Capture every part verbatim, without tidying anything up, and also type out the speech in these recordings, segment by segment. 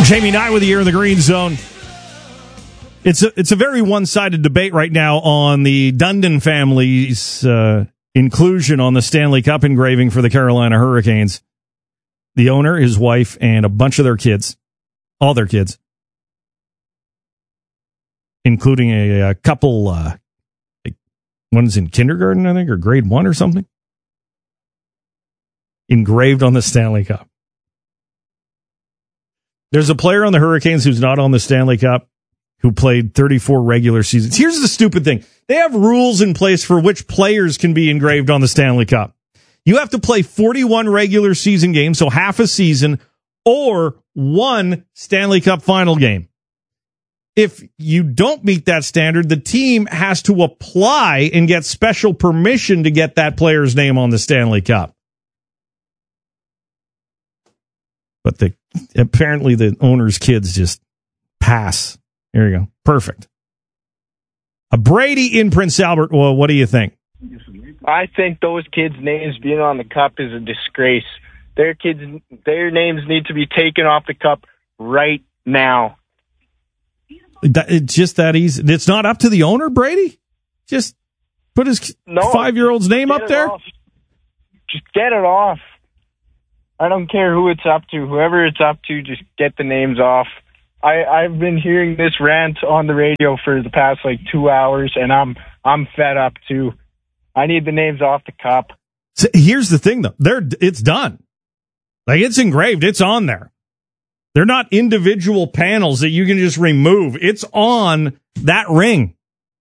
Jamie Nye with you here in the Green Zone. It's a, it's a very one-sided debate right now on the Dundon family's uh, inclusion on the Stanley Cup engraving for the Carolina Hurricanes. The owner, his wife, and a bunch of their kids, all their kids, including a, a couple, uh, like one's in kindergarten, I think, or grade one or something, engraved on the Stanley Cup. There's a player on the Hurricanes who's not on the Stanley Cup who played thirty-four regular seasons. Here's the stupid thing. They have rules in place for which players can be engraved on the Stanley Cup. You have to play forty-one regular season games, so half a season, or one Stanley Cup final game. If you don't meet that standard, the team has to apply and get special permission to get that player's name on the Stanley Cup. But the apparently the owner's kids just pass. There you go. Perfect. A Brady in Prince Albert. Well, what do you think? I think those kids' names being on the cup is a disgrace. Their kids, their names need to be taken off the cup right now. It's just that easy. It's not up to the owner, Brady? Just put his no, five-year-old's name up there? Off. Just get it off. I don't care who it's up to. Whoever it's up to, just get the names off. I, I've been hearing this rant on the radio for the past like two hours, and I'm I'm fed up too. I need the names off the cup. So here's the thing, though. They're, it's done. Like, it's engraved. It's on there. They're not individual panels that you can just remove. It's on that ring.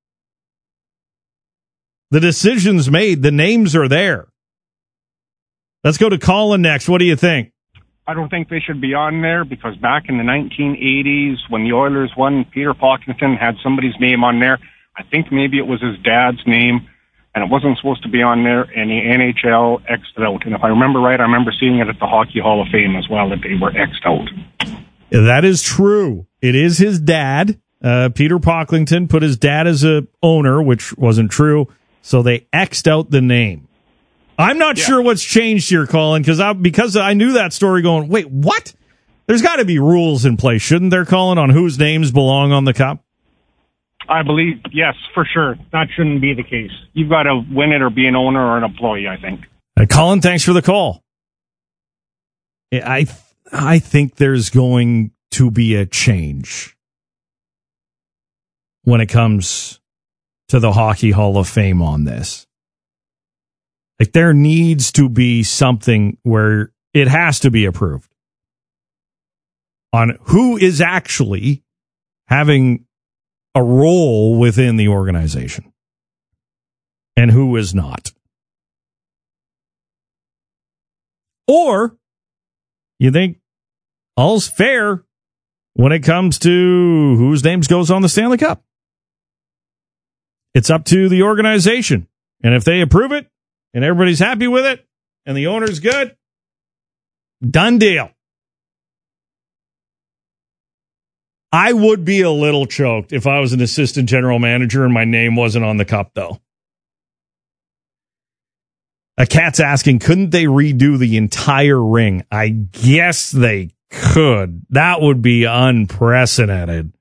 The decision's made. The names are there. Let's go to Colin next. What do you think? I don't think they should be on there because back in the nineteen eighties, when the Oilers won, Peter Pocklington had somebody's name on there. I think maybe it was his dad's name, and it wasn't supposed to be on there, and the N H L X'd it out. And if I remember right, I remember seeing it at the Hockey Hall of Fame as well, that they were X'd out. That is true. It is his dad. Uh, Peter Pocklington put his dad as a owner, which wasn't true, so they X'd out the name. I'm not yeah. sure what's changed here, Colin, because I, because I knew that story going, wait, what? There's got to be rules in place, shouldn't there, Colin, on whose names belong on the cup? I believe, yes, for sure. That shouldn't be the case. You've got to win it or be an owner or an employee, I think. Uh, Colin, thanks for the call. I, I think there's going to be a change when it comes to the Hockey Hall of Fame on this. Like, there needs to be something where it has to be approved on who is actually having a role within the organization and who is not. Or you think all's fair when it comes to whose names goes on the Stanley Cup. It's up to the organization. And if they approve it, and everybody's happy with it, and the owner's good, done deal. I would be a little choked if I was an assistant general manager and my name wasn't on the cup, though. A cat's asking, couldn't they redo the entire ring? I guess they could. That would be unprecedented.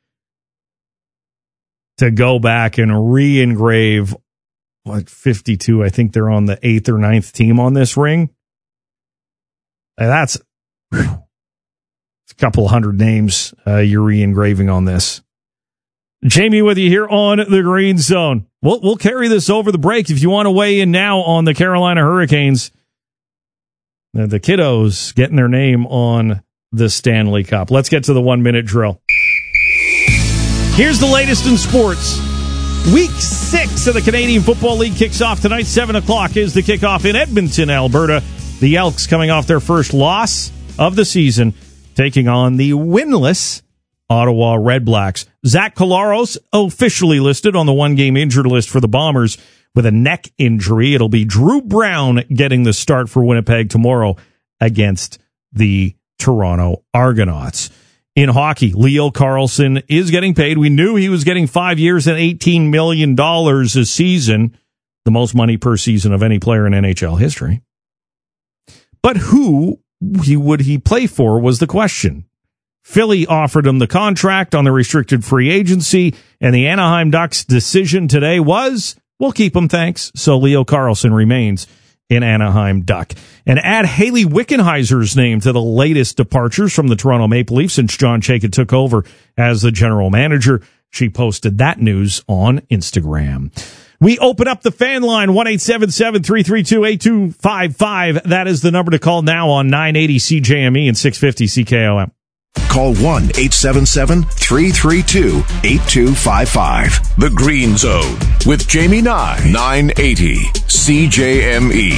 To go back and re-engrave what, fifty-two, I think they're on the eighth or ninth team on this ring. That's whew, a couple hundred names uh, you're re-engraving on this. Jamie with you here on the Green Zone. We'll, we'll carry this over the break. If you want to weigh in now on the Carolina Hurricanes, uh, the kiddos getting their name on the Stanley Cup. Let's get to the one-minute drill. Here's the latest in sports. Week six of the Canadian Football League kicks off tonight. seven o'clock is the kickoff in Edmonton, Alberta. The Elks coming off their first loss of the season, taking on the winless Ottawa Redblacks. Zach Collaros officially listed on the one-game injured list for the Bombers with a neck injury. It'll be Drew Brown getting the start for Winnipeg tomorrow against the Toronto Argonauts. In hockey, Leo Carlsson is getting paid. We knew he was getting five years and eighteen million dollars a season, the most money per season of any player in N H L history. But who he would he play for was the question. Philly offered him the contract on the restricted free agency, and the Anaheim Ducks' decision today was, we'll keep him, thanks. So Leo Carlsson remains in Anaheim Duck. And add Haley Wickenheiser's name to the latest departures from the Toronto Maple Leafs since John Chayka took over as the general manager. She posted that news on Instagram. We open up the fan line, one eight seven seven, three three two, eight two five five. That is the number to call now on nine eighty C J M E and six fifty C K O M. Call one eight seven seven, three three two, eight two five five. The Green Zone with Jamie Nye, nine eighty C J M E.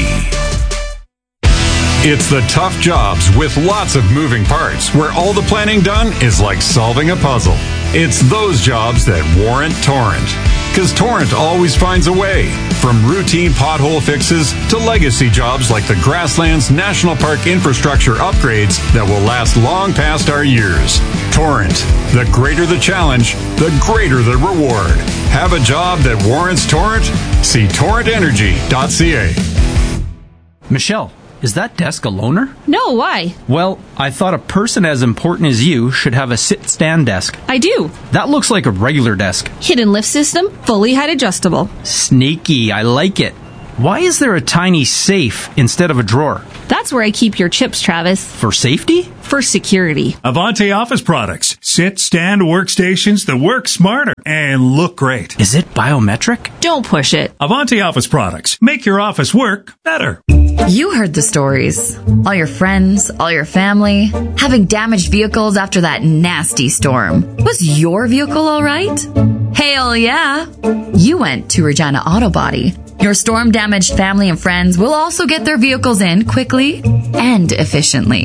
It's the tough jobs with lots of moving parts where all the planning done is like solving a puzzle. It's those jobs that warrant Torrent. Because Torrent always finds a way. From routine pothole fixes to legacy jobs like the Grasslands National Park infrastructure upgrades that will last long past our years. Torrent. The greater the challenge, the greater the reward. Have a job that warrants Torrent? See torrent energy dot c a. Michelle, is that desk a loaner? No, why? Well, I thought a person as important as you should have a sit-stand desk. I do. That looks like a regular desk. Hidden lift system, fully height adjustable. Sneaky, I like it. Why is there a tiny safe instead of a drawer? That's where I keep your chips, Travis. For safety? For security. Avante Office Products. Sit, stand workstations that work smarter and look great. Is it biometric? Don't push it. Avante Office Products. Make your office work better. You heard the stories. All your friends, all your family, having damaged vehicles after that nasty storm. Was your vehicle all right? Hell yeah. You went to Regina Auto Body. Your storm-damaged family and friends will also get their vehicles in quickly and efficiently.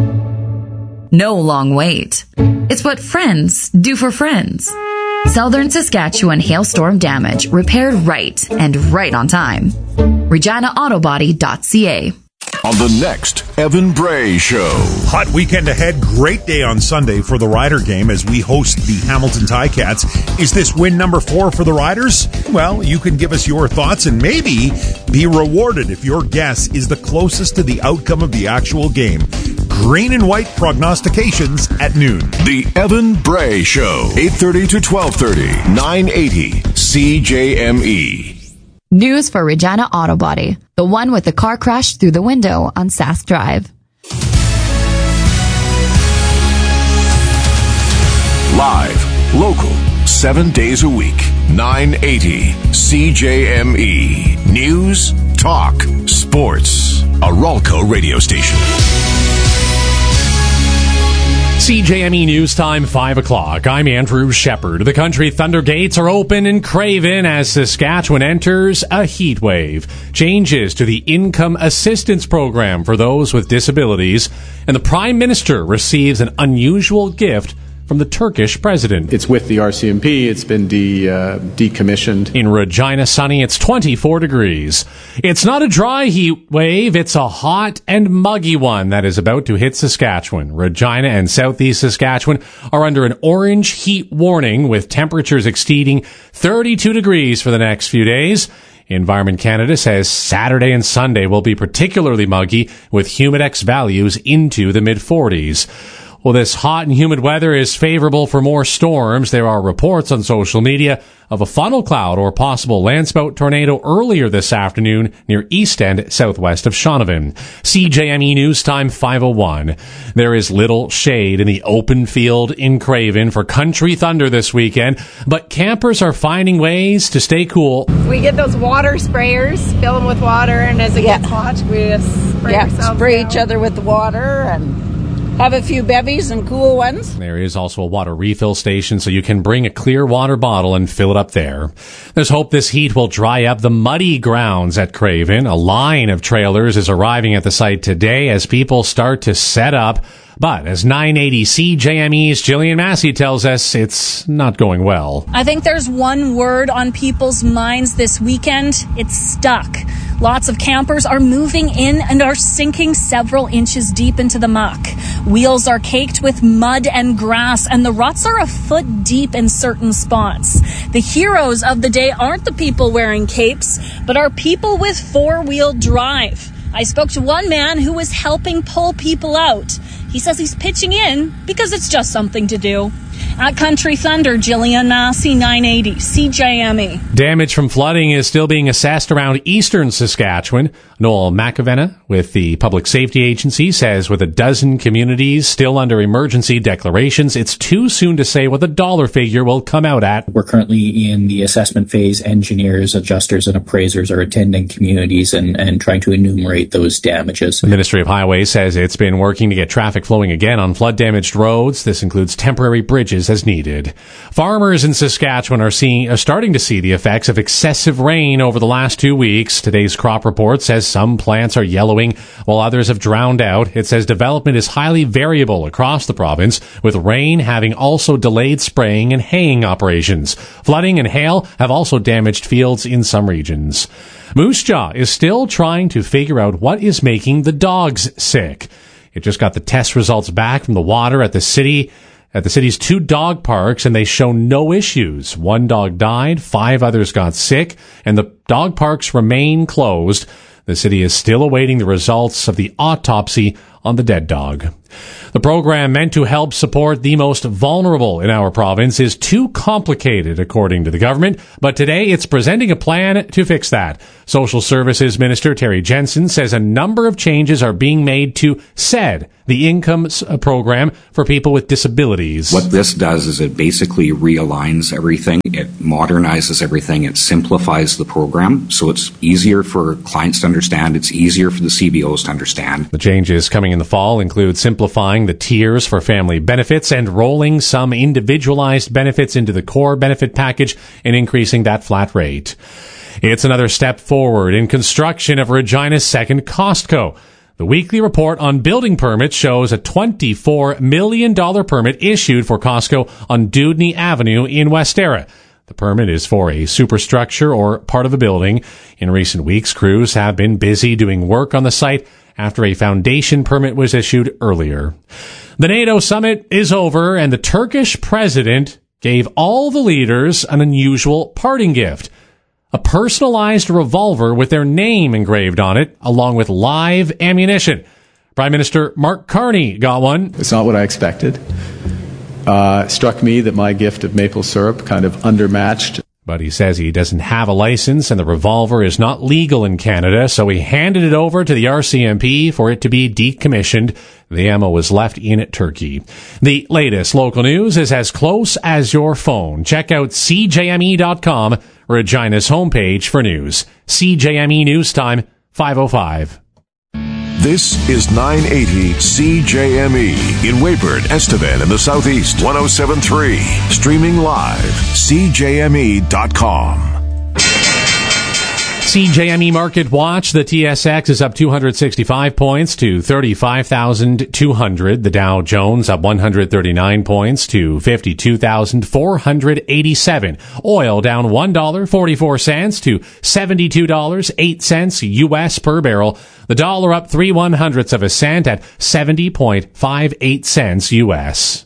No long wait. It's what friends do for friends. Southern Saskatchewan hailstorm damage repaired right and right on time. regina auto body dot c a. On the next Evan Bray Show. Hot weekend ahead. Great day on Sunday for the Rider game as we host the Hamilton Ticats. Is this win number four for the Riders? Well, you can give us your thoughts and maybe be rewarded if your guess is the closest to the outcome of the actual game. Green and white prognostications at noon. The Evan Bray Show. eight thirty to twelve thirty. nine eighty C J M E. News for Regina Auto Body, the one with the car crash through the window on Sask Drive. Live, local, seven days a week. nine eighty C J M E. News, talk, sports. A Ralco radio station. C J M E News Time, five o'clock. I'm Andrew Shepard. The Country Thunder gates are open in Craven as Saskatchewan enters a heat wave. Changes to the Income Assistance Program for those with disabilities. And the Prime Minister receives an unusual gift from the Turkish president. It's with the R C M P. It's been de, uh, decommissioned. In Regina, sunny, it's twenty-four degrees. It's not a dry heat wave. It's a hot and muggy one that is about to hit Saskatchewan. Regina and southeast Saskatchewan are under an orange heat warning with temperatures exceeding thirty-two degrees for the next few days. Environment Canada says Saturday and Sunday will be particularly muggy with humidex values into the mid forties. Well, this hot and humid weather is favorable for more storms. There are reports on social media of a funnel cloud or possible landspout tornado earlier this afternoon near East End, southwest of Shaunavon. C J M E News Time, five oh one. There is little shade in the open field in Craven for Country Thunder this weekend, but campers are finding ways to stay cool. We get those water sprayers, fill them with water, and as it yeah. gets hot, we just spray yeah, ourselves spray down. each other with the water and have a few bevies and cool ones. There is also a water refill station, so you can bring a clear water bottle and fill it up there. There's hope this heat will dry up the muddy grounds at Craven. A line of trailers is arriving at the site today as people start to set up. But as nine eighty C J M E's Jillian Massey tells us, it's not going well. I think there's one word on people's minds this weekend. It's stuck. Lots of campers are moving in and are sinking several inches deep into the muck. Wheels are caked with mud and grass, and the ruts are a foot deep in certain spots. The heroes of the day aren't the people wearing capes, but are people with four-wheel drive. I spoke to one man who was helping pull people out. He says he's pitching in because it's just something to do. At Country Thunder, Jillian Massey, nine eighty, C J M E. Damage from flooding is still being assessed around eastern Saskatchewan. Noel McAvenna with the Public Safety Agency says with a dozen communities still under emergency declarations, it's too soon to say what the dollar figure will come out at. We're currently in the assessment phase. Engineers, adjusters, and appraisers are attending communities and, and trying to enumerate those damages. The Ministry of Highways says it's been working to get traffic flowing again on flood-damaged roads. This includes temporary bridges as needed. Farmers in Saskatchewan are seeing are starting to see the effects of excessive rain over the last two weeks. Today's crop report says some plants are yellowing while others have drowned out. It says development is highly variable across the province, with rain having also delayed spraying and haying operations. Flooding and hail have also damaged fields in some regions. Moose Jaw is still trying to figure out what is making the dogs sick. It just got the test results back from the water at the city at the city's two dog parks, and they show no issues. One dog died, five others got sick, and the dog parks remain closed. The city is still awaiting the results of the autopsy on the dead dog. The program meant to help support the most vulnerable in our province is too complicated, according to the government, but today it's presenting a plan to fix that. Social Services Minister Terry Jensen says a number of changes are being made to S E D, the income program for people with disabilities. What this does is it basically realigns everything, it modernizes everything, it simplifies the program, so it's easier for clients to understand, it's easier for the C B Os to understand. The changes coming in the fall include simplifying the tiers for family benefits and rolling some individualized benefits into the core benefit package and increasing that flat rate. It's another step forward in construction of Regina's second Costco. The weekly report on building permits shows a twenty-four million dollars permit issued for Costco on Dewdney Avenue in Westera. The permit is for a superstructure or part of a building. In recent weeks, crews have been busy doing work on the site after a foundation permit was issued earlier. The NATO summit is over, and the Turkish president gave all the leaders an unusual parting gift. A personalized revolver with their name engraved on it, along with live ammunition. Prime Minister Mark Carney got one. It's not what I expected. Uh, struck me that my gift of maple syrup kind of undermatched. But he says he doesn't have a license and the revolver is not legal in Canada, so he handed it over to the R C M P for it to be decommissioned. The ammo was left in Turkey. The latest local news is as close as your phone. Check out C J M E dot com, Regina's homepage for news. C J M E News Time, five oh five. This is nine eighty C J M E in Weyburn, Estevan in the Southeast, one oh seven point three. Streaming live, C J M E dot com. C J M E Market Watch, the T S X is up two hundred sixty-five points to thirty-five thousand two hundred. The Dow Jones up one hundred thirty-nine points to fifty-two thousand four hundred eighty-seven. Oil down one dollar and forty-four cents to seventy-two dollars and eight cents U S per barrel. The dollar up three one hundredths of a cent at seventy point five eight cents U S.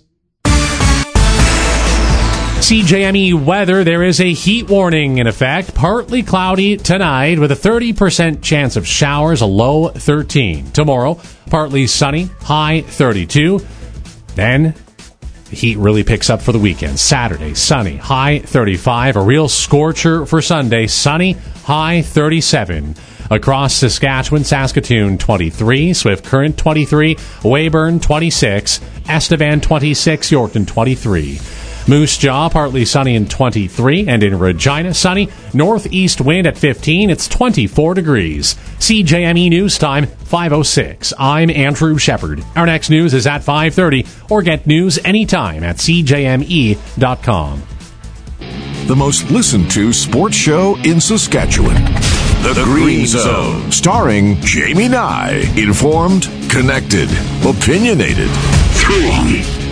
C J M E weather, there is a heat warning in effect. Partly cloudy tonight with a thirty percent chance of showers, a low thirteen. Tomorrow, partly sunny, high thirty-two. Then the heat really picks up for the weekend. Saturday, sunny, high thirty-five. A real scorcher for Sunday, sunny, high thirty-seven. Across Saskatchewan, Saskatoon twenty-three, Swift Current twenty-three, Weyburn twenty-six, Estevan twenty-six, Yorkton twenty-three. Moose Jaw, partly sunny and twenty-three, and in Regina, sunny. Northeast wind at fifteen, it's twenty-four degrees. C J M E News Time, five oh six. I'm Andrew Shepard. Our next news is at five thirty, or get news anytime at C J M E dot com. The most listened to sports show in Saskatchewan. The, the Green, Green Zone. Zone. Starring Jamie Nye. Informed, connected, opinionated. Three.